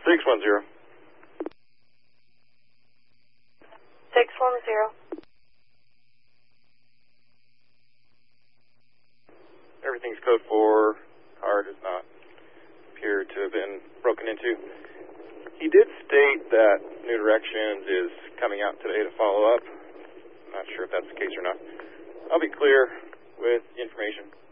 610. 610. Everything's code 4. Car does not appear to have been broken into. He did state that New Directions is coming out today to follow up. I'm not sure if that's the case or not. I'll be clear with information.